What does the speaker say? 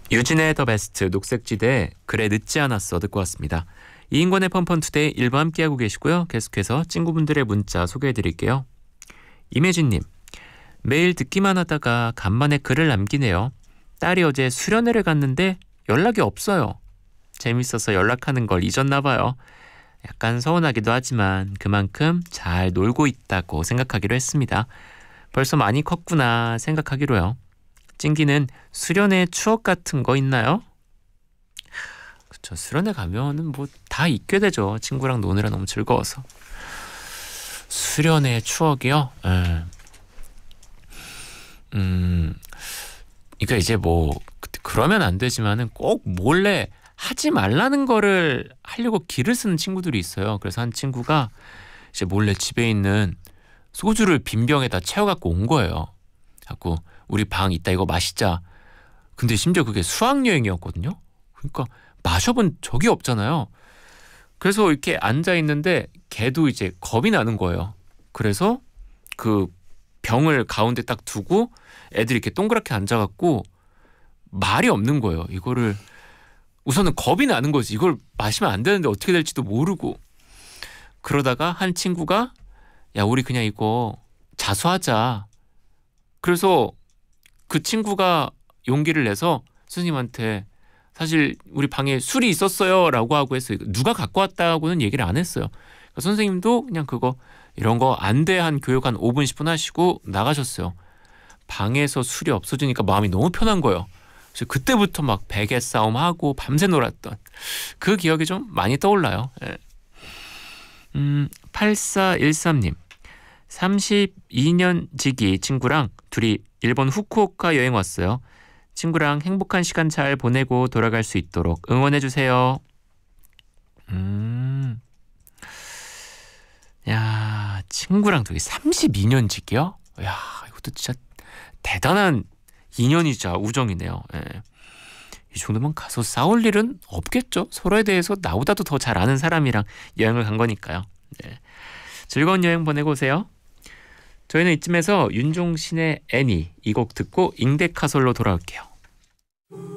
유진의 더 베스트 녹색지대 그래 늦지 않았어 듣고 왔습니다. 이인권의 펀펀투데이 일부 함께하고 계시고요. 계속해서 친구분들의 문자 소개해드릴게요. 임혜진님, 매일 듣기만 하다가 간만에 글을 남기네요. 딸이 어제 수련회를 갔는데 연락이 없어요. 재밌어서 연락하는 걸 잊었나 봐요. 약간 서운하기도 하지만 그만큼 잘 놀고 있다고 생각하기로 했습니다. 벌써 많이 컸구나 생각하기로요. 찡기는 수련회 추억 같은 거 있나요? 그쵸, 수련회 가면은 뭐 다 잊게 되죠. 친구랑 노느라 너무 즐거워서. 수련회 추억이요? 그러니까 이제 뭐 그러면 안 되지만은 꼭 몰래 하지 말라는 거를 하려고 기를 쓰는 친구들이 있어요. 그래서 한 친구가 이제 몰래 집에 있는 소주를 빈병에다 채워갖고 온 거예요. 갖고 우리 방 있다 이거 마시자. 근데 심지어 그게 수학여행이었거든요. 그러니까 마셔본 적이 없잖아요. 그래서 이렇게 앉아있는데 걔도 이제 겁이 나는 거예요. 그래서 그 병을 가운데 딱 두고 애들이 이렇게 동그랗게 앉아갖고 말이 없는 거예요. 이거를 우선은 겁이 나는 거지. 이걸 마시면 안 되는데 어떻게 될지도 모르고. 그러다가 한 친구가 야 우리 그냥 이거 자수하자. 그래서 그 친구가 용기를 내서 선생님한테 사실 우리 방에 술이 있었어요 라고 하고 했어요. 누가 갖고 왔다고는 얘기를 안 했어요. 그러니까 선생님도 그냥 그거 이런 거 안 돼 한 교육 한 5분 10분 하시고 나가셨어요. 방에서 술이 없어지니까 마음이 너무 편한 거예요. 그래서 그때부터 막 베개 싸움 하고 밤새 놀았던 그 기억이 좀 많이 떠올라요. 8413님, 32년 지기 친구랑 둘이 일본 후쿠오카 여행 왔어요. 친구랑 행복한 시간 잘 보내고 돌아갈 수 있도록 응원해주세요. 야, 친구랑 둘이 32년 지기요? 야, 이것도 진짜 대단한 인연이자 우정이네요. 예. 이 정도면 가서 싸울 일은 없겠죠. 서로에 대해서 나보다도 더 잘 아는 사람이랑 여행을 간 거니까요. 예. 즐거운 여행 보내고 오세요. 저희는 이쯤에서 윤종신의 애니 이 곡 듣고 잉데카솔로 돌아올게요.